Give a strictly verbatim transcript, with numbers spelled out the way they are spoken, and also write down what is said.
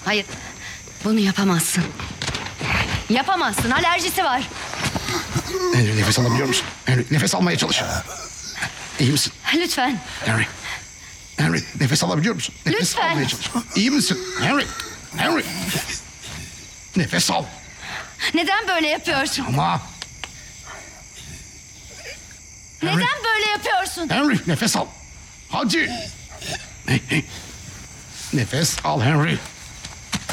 Hayır. Bunu yapamazsın. Yapamazsın. Alerjisi var. Henry, nefes alabiliyor musun? Henry, nefes almaya çalış. İyi misin? Lütfen. Henry. Henry, nefes alabiliyor musun? Nefes Lütfen. almaya çalış. İyi misin? Henry. Henry. Nefes al. Neden böyle yapıyorsun? Ama Neden böyle yapıyorsun? Henry, nefes al. Hadi. Nefes al Henry.